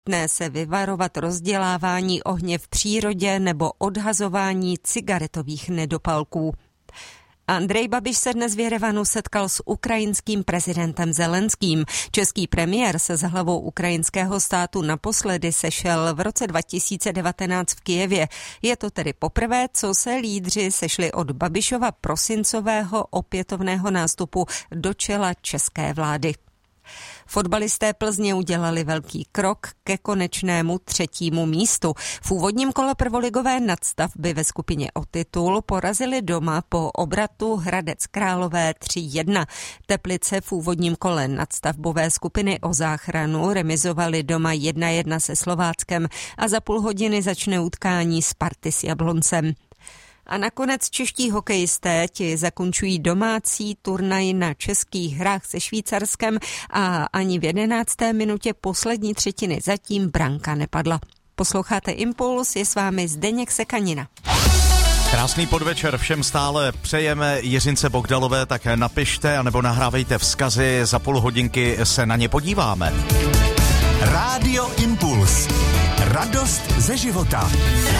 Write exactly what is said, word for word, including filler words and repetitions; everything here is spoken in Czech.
nutné se vyvarovat rozdělávání ohně v přírodě nebo odhazování cigaretových nedopalků. Andrej Babiš se dnes v Jerevanu setkal s ukrajinským prezidentem Zelenským. Český premiér se s hlavou ukrajinského státu naposledy sešel v roce dva tisíce devatenáct v Kyjevě. Je to tedy poprvé, co se lídři sešli od Babišova prosincového opětovného nástupu do čela české vlády. Fotbalisté Plzně udělali velký krok ke konečnému třetímu místu. V úvodním kole prvoligové nadstavby ve skupině o titul porazili doma po obratu Hradec Králové tři jedna. Teplice v úvodním kole nadstavbové skupiny o záchranu remizovali doma jedna jedna se Slováckem a za půl hodiny začne utkání Sparty s Jabloncem. A nakonec čeští hokejisté ti zakončují domácí turnaj na Českých hrách se Švýcarskem a ani v jedenácté minutě poslední třetiny zatím branka nepadla. Posloucháte Impuls, je s vámi Zdeněk Sekanina. Krásný podvečer všem stále přejeme. Jiřince Bohdalové, tak napište anebo nahrávejte vzkazy, za půl hodinky se na ně podíváme. Rádio Impuls. Radost ze života.